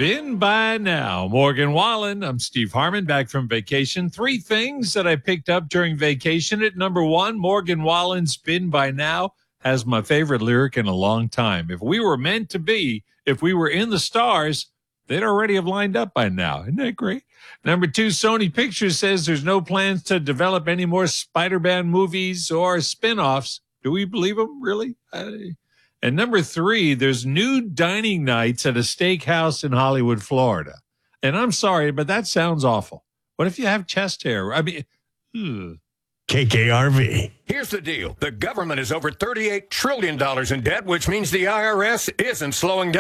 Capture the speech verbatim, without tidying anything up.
Been by now. Morgan Wallen. I'm Steve Harmon, back from vacation. Three things that I picked up during vacation. At number one, Morgan Wallen's Been by Now has my favorite lyric in a long time. If we were meant to be, if we were in the stars, they'd already have lined up by now. Isn't that great? Number two, Sony Pictures says there's no plans to develop any more Spider-Man movies or spin-offs. Do we believe them, really? I... And number three, there's new dining nights at a steakhouse in Hollywood, Florida. And I'm sorry, but that sounds awful. What if you have chest hair? I mean, ugh. K K R V. Here's the deal. The government is over thirty-eight trillion dollars in debt, which means the I R S isn't slowing down.